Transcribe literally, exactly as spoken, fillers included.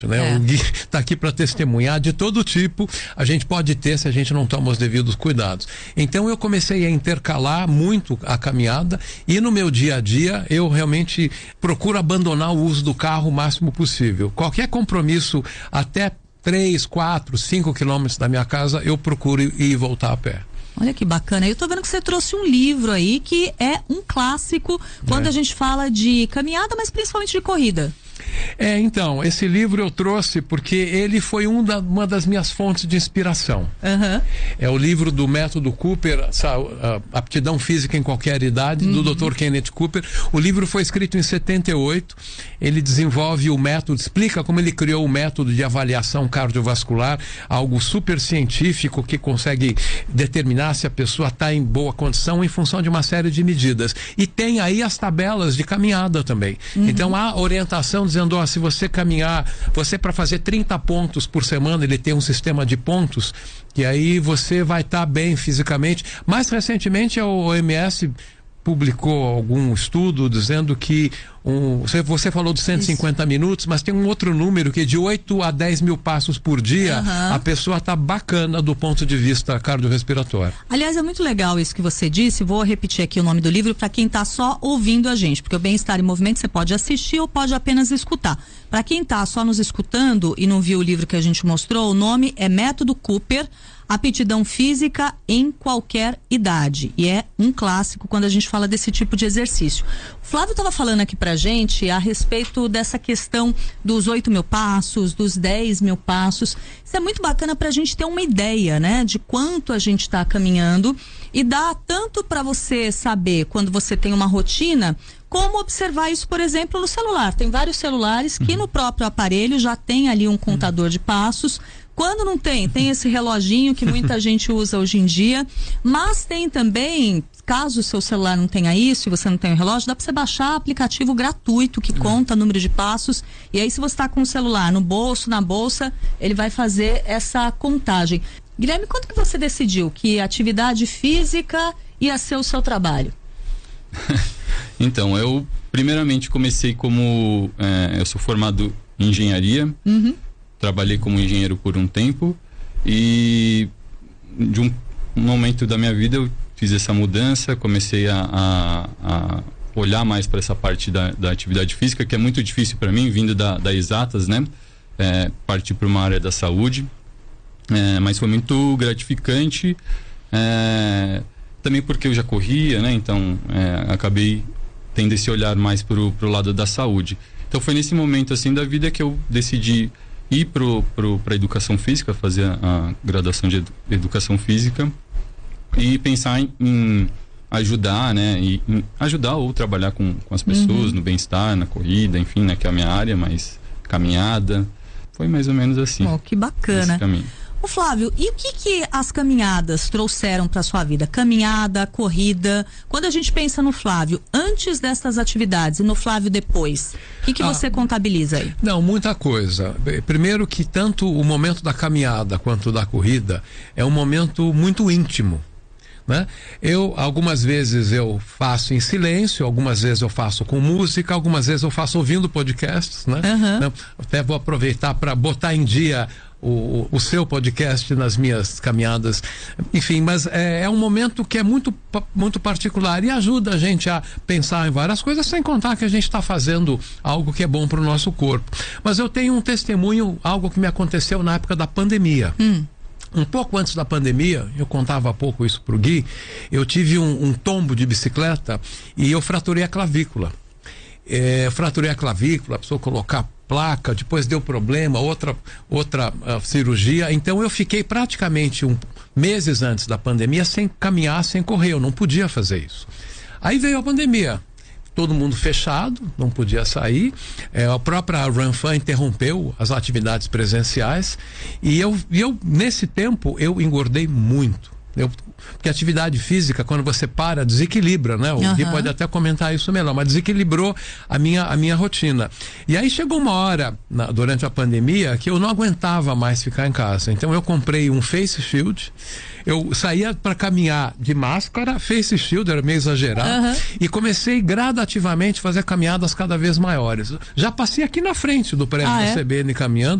Né? É. O Gui está aqui para testemunhar de todo tipo. A gente pode ter se a gente não toma os devidos cuidados. Então eu comecei a intercalar muito a caminhada e no meu dia a dia eu realmente procuro abandonar o uso do carro o máximo possível. Qualquer compromisso até três, quatro, cinco quilômetros da minha casa eu procuro ir e voltar a pé. Olha que bacana. Eu tô vendo que você trouxe um livro aí que é um clássico quando É. a gente fala de caminhada, mas principalmente de corrida. É, então, esse livro eu trouxe porque ele foi um da, uma das minhas fontes de inspiração. Uhum. É o livro do Método Cooper, sa- a- Aptidão Física em Qualquer Idade, do doutor Kenneth Cooper. O livro foi escrito em setenta e oito. Ele desenvolve o método, explica como ele criou o método de avaliação cardiovascular, algo super científico que consegue determinar se a pessoa está em boa condição em função de uma série de medidas. E tem aí as tabelas de caminhada também. Então há orientação dizendo, ó, se você caminhar, você para fazer trinta pontos por semana, ele tem um sistema de pontos, que aí você vai estar bem fisicamente. Mais recentemente a O M S publicou algum estudo dizendo que um, você, você falou dos cento e cinquenta minutos, mas tem um outro número que de oito a dez mil passos por dia, Aham. a pessoa está bacana do ponto de vista cardiorrespiratório. Aliás, é muito legal isso que você disse. Vou repetir aqui o nome do livro para quem está só ouvindo a gente, porque o Bem-Estar em Movimento você pode assistir ou pode apenas escutar. Para quem está só nos escutando e não viu o livro que a gente mostrou, o nome é Método Cooper, Aptidão Física em Qualquer Idade. E é um clássico quando a gente fala desse tipo de exercício. O Flávio estava falando aqui pra gente a respeito dessa questão dos oito mil passos, dos dez mil passos. Isso é muito bacana pra gente ter uma ideia, né? De quanto a gente está caminhando e dá tanto para você saber quando você tem uma rotina, como observar isso, por exemplo, no celular. Tem vários celulares que no próprio aparelho já tem ali um contador de passos. Quando não tem, tem esse reloginho que muita gente usa hoje em dia, mas tem também, caso o seu celular não tenha isso e você não tem o relógio, dá para você baixar aplicativo gratuito que conta número de passos, e aí se você está com o celular no bolso, na bolsa, ele vai fazer essa contagem. Guilherme, quando que você decidiu que atividade física ia ser o seu trabalho? Então, eu primeiramente comecei como, é, eu sou formado em engenharia, Uhum. trabalhei como engenheiro por um tempo e de um, um momento da minha vida eu fiz essa mudança, comecei a, a, a olhar mais para essa parte da, da atividade física, que é muito difícil para mim, vindo da, da exatas, né? É, partir para uma área da saúde, é, mas foi muito gratificante, é, também porque eu já corria, né? Então é, acabei tendo esse olhar mais pro, pro lado da saúde. Então foi nesse momento assim da vida que eu decidi ir pro, pro, pra educação física, fazer a, a graduação de edu, educação física e pensar em, em ajudar, né? E, em ajudar ou trabalhar com, com as pessoas, uhum, no bem-estar, na corrida, enfim, né? Que é a minha área, mas caminhada. Foi mais ou menos assim. Oh, que bacana. Ô Flávio, e o que que as caminhadas trouxeram para sua vida? Caminhada, corrida. Quando a gente pensa no Flávio antes dessas atividades e no Flávio depois, o que que ah, você contabiliza aí? Não, muita coisa. Primeiro que tanto o momento da caminhada quanto da corrida é um momento muito íntimo, né? Eu, algumas vezes eu faço em silêncio, algumas vezes eu faço com música, algumas vezes eu faço ouvindo podcasts, né? Uhum. Até vou aproveitar para botar em dia O, o seu podcast nas minhas caminhadas, enfim, mas é, é um momento que é muito, muito particular e ajuda a gente a pensar em várias coisas, sem contar que a gente está fazendo algo que é bom para o nosso corpo. Mas eu tenho um testemunho, algo que me aconteceu na época da pandemia. Hum. Um pouco antes da pandemia, eu contava há pouco isso pro Gui, eu tive um, um tombo de bicicleta e eu fraturei a clavícula. É, fraturei a clavícula, precisou colocar placa, depois deu problema, outra, outra uh, cirurgia. Então eu fiquei praticamente um, meses antes da pandemia sem caminhar, sem correr, eu não podia fazer isso. Aí veio a pandemia, todo mundo fechado, não podia sair, é, a própria Runfan interrompeu as atividades presenciais e eu, e eu, nesse tempo, eu engordei muito. Eu, porque a atividade física, quando você para, desequilibra, né? O Uhum. Gui pode até comentar isso melhor, mas desequilibrou a minha, a minha rotina. E aí chegou uma hora, na, durante a pandemia, que eu não aguentava mais ficar em casa. Então eu comprei um face shield, eu saía para caminhar de máscara, face shield, era meio exagerado, Uhum. e comecei gradativamente a fazer caminhadas cada vez maiores. Já passei aqui na frente do prédio Ah, da é? C B N caminhando,